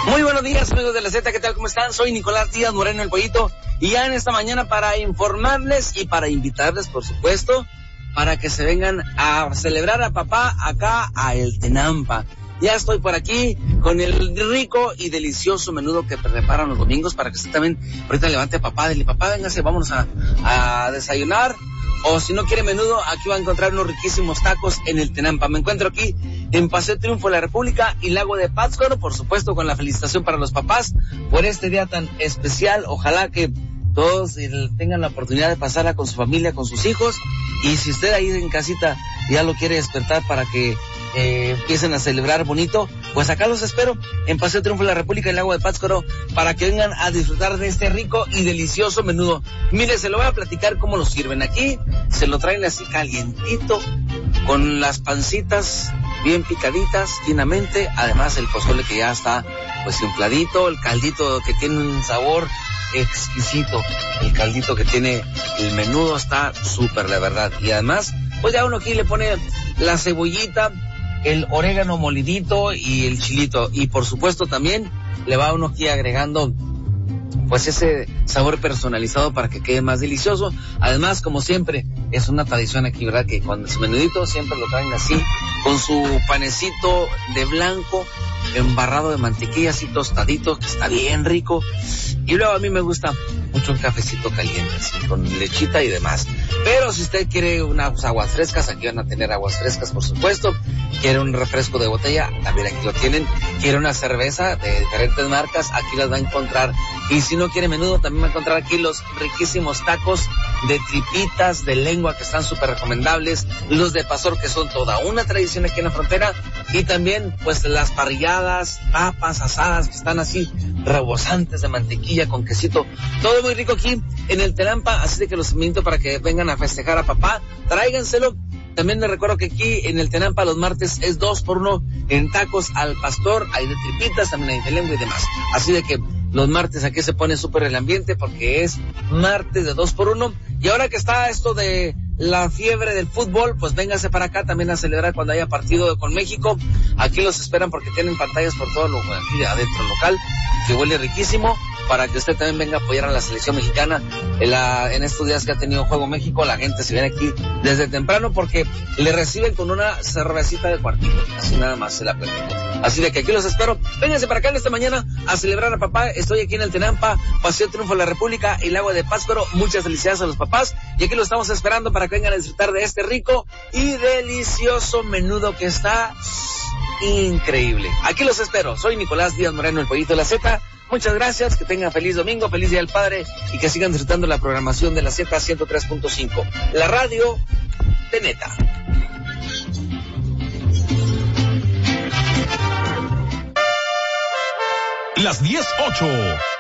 Muy buenos días, amigos de la Z, ¿qué tal? ¿Cómo están? Soy Nicolás Díaz Moreno, el Pollito, y ya en esta mañana para informarles y para invitarles, por supuesto, para que se vengan a celebrar a papá acá a El Tenampa. Ya estoy por aquí con el rico y delicioso menudo que preparan los domingos para que usted también ahorita levante a papá, dile, papá, véngase, vámonos a desayunar. O si no quiere menudo, aquí va a encontrar unos riquísimos tacos en El Tenampa. Me encuentro aquí en Paseo Triunfo de la República y Lago de Pátzcuaro, por supuesto con la felicitación para los papás por este día tan especial. Ojalá que todos tengan la oportunidad de pasarla con su familia, con sus hijos. Y si usted ahí en casita ya lo quiere despertar para que empiecen a celebrar bonito, pues acá los espero en Paseo Triunfo de la República y Lago de Pátzcuaro para que vengan a disfrutar de este rico y delicioso menudo. Mire, se lo voy a platicar cómo lo sirven. Aquí se lo traen así calientito, con las pancitas bien picaditas, finamente, además el pozole que ya está pues infladito, el caldito que tiene un sabor exquisito, el caldito que tiene el menudo está súper, la verdad, y además pues ya uno aquí le pone la cebollita, el orégano molidito y el chilito, y por supuesto también le va uno aquí agregando pues ese sabor personalizado para que quede más delicioso. Además, como siempre, es una tradición aquí, ¿verdad? Que cuando su menudito siempre lo traen así, con su panecito de blanco, embarrado de mantequilla, así tostadito, que está bien rico. Y luego a mí me gusta mucho un cafecito caliente, así, con lechita y demás. Pero si usted quiere unas aguas frescas, aquí van a tener aguas frescas, por supuesto. Quiere un refresco de botella, también aquí lo tienen. Quiere una cerveza de diferentes marcas, aquí las va a encontrar. Y si no quiere menudo, también va a encontrar aquí los riquísimos tacos de tripitas, de lengua, que están súper recomendables. Los de pastor, que son toda una tradición aquí en la frontera. Y también, pues, las parrilladas, papas asadas, que están así rebosantes de mantequilla con quesito. Todo muy rico aquí en El Tenampa, así de que los invito para que vengan a festejar a papá. Tráiganselo. También les recuerdo que aquí en El Tenampa los martes es 2x1 en tacos al pastor, hay de tripitas, también hay de lengua y demás. Así de que los martes aquí se pone súper el ambiente porque es martes de 2x1. Y ahora que está esto de la fiebre del fútbol, pues véngase para acá también a celebrar cuando haya partido con México. Aquí los esperan porque tienen pantallas por todo lo aquí adentro local, que huele riquísimo, para que usted también venga a apoyar a la selección mexicana en estos días que ha tenido Juego México. La gente se viene aquí desde temprano porque le reciben con una cervecita de cuartito, así nada más se la platico. Así de que aquí los espero. Vénganse para acá en esta mañana a celebrar a papá. Estoy aquí en El Tenampa, Paseo Triunfo de la República y Lago de Pátzcuaro. Muchas felicidades a los papás y aquí lo estamos esperando para que vengan a disfrutar de este rico y delicioso menudo que está increíble. Aquí los espero. Soy Nicolás Díaz Moreno, el Pollito de la Z. Muchas gracias, que tengan feliz domingo, feliz Día del Padre y que sigan disfrutando la programación de la Z 103.5, la radio de neta. Las 10:08.